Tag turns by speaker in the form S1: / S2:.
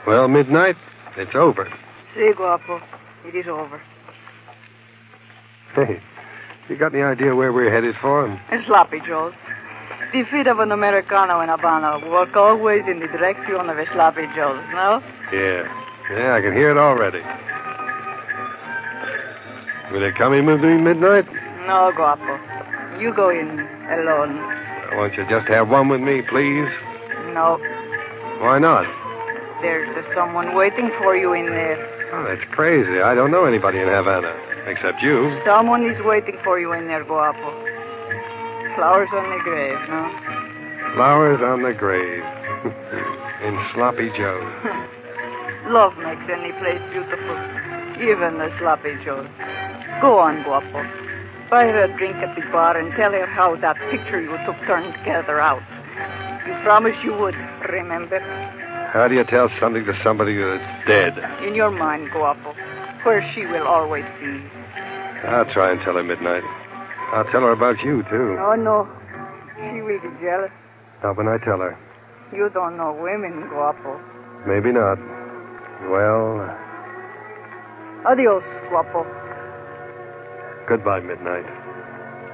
S1: Well, Midnight, it's over.
S2: Si, Guapo. It is over.
S1: Hey, you got any idea where we're headed for?
S2: Sloppy Joe's. The feet of an Americano in Havana walk always in the direction of a Sloppy Joe's, no?
S1: Yeah, I can hear it already. Will you come in with me, Midnight?
S2: No, Guapo. You go in alone.
S1: Won't you just have one with me, please?
S2: No.
S1: Why not?
S2: There's someone waiting for you in there.
S1: Oh, that's crazy. I don't know anybody in Havana, except you.
S2: Someone is waiting for you in there, Guapo. Flowers on the grave, no?
S1: Flowers on the grave. In Sloppy Joe.
S2: Love makes any place beautiful. Even the Sloppy Joe. Go on, Guapo. Buy her a drink at the bar and tell her how that picture you took turned together out. You promised you would, remember?
S1: How do you tell something to somebody that's dead?
S2: In your mind, Guapo. Where she will always be.
S1: I'll try and tell her, Midnight. I'll tell her about you, too.
S2: Oh, no. She will be jealous.
S1: How can I tell her?
S2: You don't know women, Guapo.
S1: Maybe not. Well...
S2: Adios, Guapo.
S1: Goodbye, Midnight.